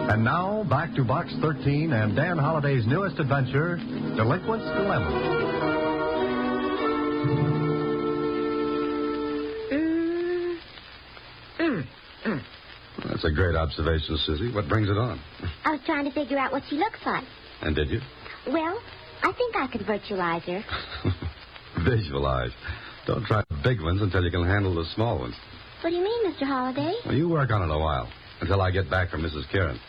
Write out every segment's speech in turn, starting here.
And now, back to Box 13 and Dan Holliday's newest adventure, Delinquent's Dilemma. That's a great observation, Susie. What brings it on? I was trying to figure out what she looks like. And did you? Well, I think I could virtualize her. Visualize. Don't try big ones until you can handle the small ones. What do you mean, Mr. Holliday? Well, you work on it a while, until I get back from Mrs. Kieran.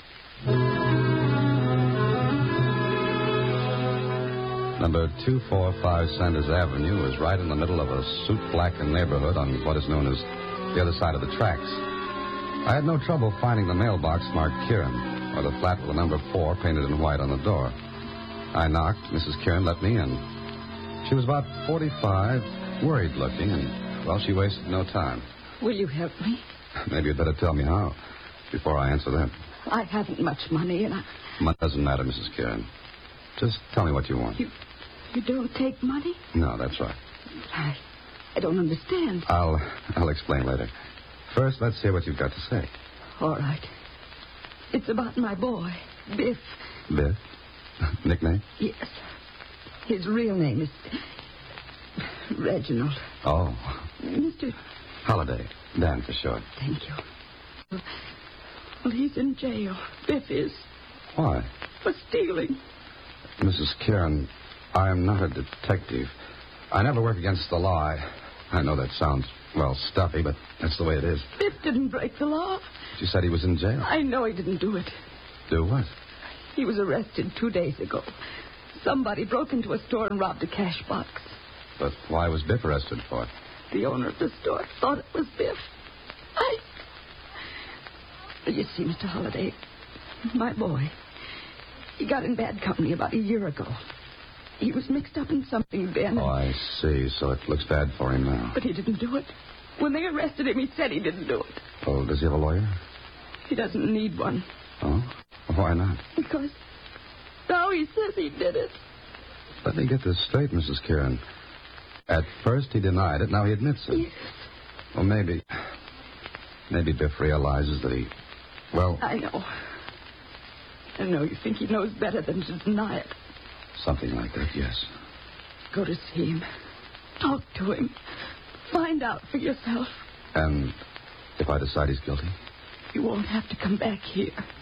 Number 245 Sanders Avenue is right in the middle of a soot-blackened neighborhood on what is known as the other side of the tracks. I had no trouble finding the mailbox marked Kieran, or the flat with the number 4 painted in white on the door. I knocked. Mrs. Kieran let me in. She was about 45, worried-looking, and, well, she wasted no time. Will you help me? Maybe you'd better tell me how, before I answer that. I haven't much money, and Money doesn't matter, Mrs. Kieran. Just tell me what you want. You don't take money? No, that's right. I don't understand. I'll explain later. First, let's hear what you've got to say. All right. It's about my boy, Biff. Biff? Nickname? Yes. His real name is Reginald. Oh. Mr. Holliday. Dan for short. Thank you. Well, he's in jail. Biff is. Why? For stealing. Mrs. Kieran, I am not a detective. I never work against the law. I know that sounds, well, stuffy, but that's the way it is. Biff didn't break the law. She said he was in jail. I know he didn't do it. Do what? He was arrested 2 days ago. Somebody broke into a store and robbed a cash box. But why was Biff arrested for it? The owner of the store thought it was Biff. You see, Mr. Holliday, my boy, he got in bad company about a year ago. He was mixed up in something then. Oh, I see. So it looks bad for him now. But he didn't do it. When they arrested him, he said he didn't do it. Oh, does he have a lawyer? He doesn't need one. Oh? Why not? Because now he says he did it. Let me get this straight, Mrs. Kieran. At first he denied it. Now he admits it. Yes. Well, maybe Biff realizes that he... Well... I know you think he knows better than to deny it. Something like that, yes. Go to see him. Talk to him. Find out for yourself. And if I decide he's guilty? You won't have to come back here.